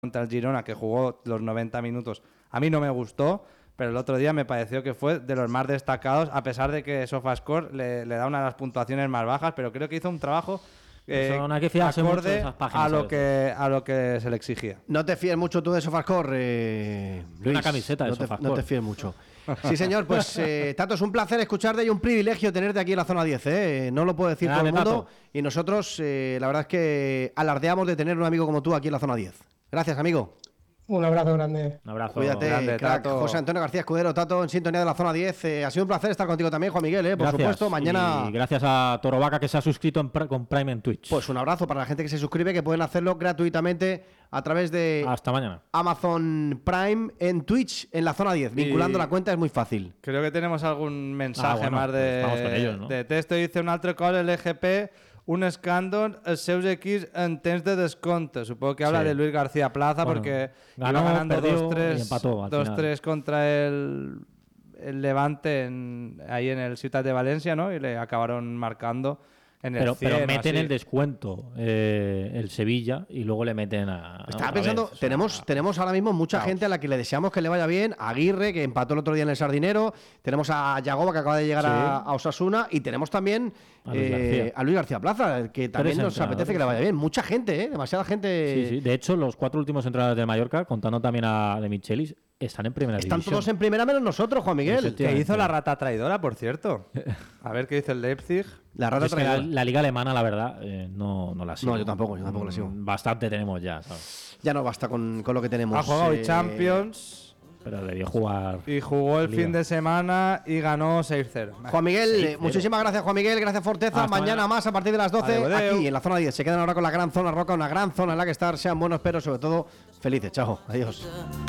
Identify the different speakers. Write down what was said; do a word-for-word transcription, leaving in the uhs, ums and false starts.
Speaker 1: contra el Girona, que jugó los noventa minutos, a mí no me gustó, pero el otro día me pareció que fue de los más destacados, a pesar de que SofaScore le, le da una de las puntuaciones más bajas, pero creo que hizo un trabajo eh,
Speaker 2: no hay que fiarse mucho de
Speaker 1: acorde
Speaker 2: esas páginas,
Speaker 1: a lo
Speaker 2: ¿sabes?
Speaker 1: que a lo que se le exigía.
Speaker 3: No te fíes mucho tú de SofaScore, eh, Luis.
Speaker 2: Una camiseta de
Speaker 3: no te,
Speaker 2: SofaScore.
Speaker 3: no te fíes mucho. Sí, señor, pues eh, Tato, es un placer escucharte y un privilegio tenerte aquí en la zona diez, ¿eh? No lo puede decir
Speaker 2: Grande,
Speaker 3: todo el mundo.
Speaker 2: Tato.
Speaker 3: Y nosotros, eh, la verdad es que alardeamos de tener un amigo como tú aquí en la zona diez. Gracias, amigo.
Speaker 4: Un abrazo grande.
Speaker 2: Un abrazo.
Speaker 3: Cuídate,
Speaker 1: grande,
Speaker 3: crack.
Speaker 1: Tato.
Speaker 3: José Antonio García Escudero, Tato, en sintonía de la zona diez. Eh, ha sido un placer estar contigo también, Juan Miguel, ¿eh? Por
Speaker 2: Gracias.
Speaker 3: supuesto. Mañana.
Speaker 2: Y gracias a Toro Vaca, que se ha suscrito en, con Prime en Twitch.
Speaker 3: Pues un abrazo para la gente que se suscribe, que pueden hacerlo gratuitamente a través de
Speaker 2: Hasta mañana.
Speaker 3: Amazon Prime en Twitch en la zona diez. Vinculando
Speaker 1: Y-
Speaker 3: la cuenta es muy fácil.
Speaker 1: Creo que tenemos algún mensaje
Speaker 2: Ah, bueno,
Speaker 1: más de,
Speaker 2: pues vamos con ellos, ¿no?
Speaker 1: de texto. Dice un altre cop L G P, un escàndol, els seus equips en temps de descompte. Supongo que habla
Speaker 2: Sí.
Speaker 1: de Luis García Plaza,
Speaker 2: Bueno,
Speaker 1: porque
Speaker 2: ganó,
Speaker 1: iba ganando
Speaker 2: perdió
Speaker 1: dos tres
Speaker 2: y empató al
Speaker 1: dos
Speaker 2: final.
Speaker 1: tres contra el, el Levante en, ahí en el Ciutat de Valencia, ¿no? Y le acabaron marcando en el
Speaker 2: Pero,
Speaker 1: cien,
Speaker 2: pero
Speaker 1: o
Speaker 2: meten
Speaker 1: así.
Speaker 2: el descuento eh, el Sevilla y luego le meten a.
Speaker 3: Estaba
Speaker 2: otra
Speaker 3: pensando,
Speaker 2: vez, o sea,
Speaker 3: tenemos, tenemos ahora mismo mucha
Speaker 2: caos.
Speaker 3: gente a la que le deseamos que le vaya bien. A Aguirre, que empató el otro día en el Sardinero. Tenemos a Yagoba, que acaba de llegar
Speaker 2: Sí.
Speaker 3: a, a Osasuna. Y tenemos también
Speaker 2: A Luis
Speaker 3: eh,
Speaker 2: García.
Speaker 3: a Luis García Plaza, que también
Speaker 2: Tres
Speaker 3: nos apetece que le vaya bien. Mucha gente, ¿eh? Demasiada gente.
Speaker 2: Sí, sí. De hecho, los cuatro últimos entrenadores de Mallorca, contando también a de Michelis, están en primera
Speaker 3: Están
Speaker 2: división.
Speaker 3: todos en primera menos nosotros, Juan Miguel.
Speaker 2: Efectivamente.
Speaker 1: Que hizo la rata traidora, por cierto. A ver qué dice el Leipzig.
Speaker 3: La rata
Speaker 2: Es que la,
Speaker 3: traidora.
Speaker 2: la liga alemana, la verdad, eh, no, no la sigo.
Speaker 3: No, yo tampoco, yo tampoco la sigo.
Speaker 2: Mm, Bastante tenemos ya, ¿sabes?
Speaker 3: Ya no basta con, con lo que tenemos.
Speaker 1: Ha jugado
Speaker 3: eh,
Speaker 1: hoy Champions
Speaker 2: Pero debió jugar.
Speaker 1: y jugó el
Speaker 2: Liga.
Speaker 1: fin de semana y ganó seis cero.
Speaker 3: Juan Miguel,
Speaker 2: seis
Speaker 3: eh,
Speaker 2: cero.
Speaker 3: muchísimas gracias, Juan Miguel. Gracias, Forteza.
Speaker 2: Hasta
Speaker 3: Mañana
Speaker 2: mañana.
Speaker 3: más a partir de las doce,
Speaker 1: Adeu, adeu.
Speaker 3: aquí en la zona diez. Se quedan ahora con la gran zona Roca, una gran zona en la que estar. Sean buenos, pero sobre todo felices. Chao, adiós.